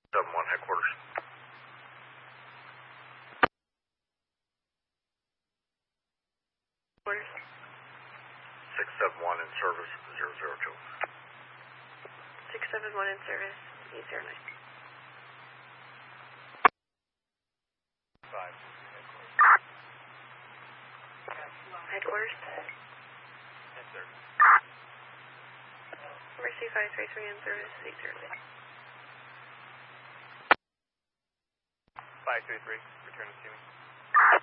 7-1 headquarters. Orders. 671 in service, 002. 671 in service, 809. 5. Headquarters. Yes, sir. Mercy 533 in service, 809. 533, return to me.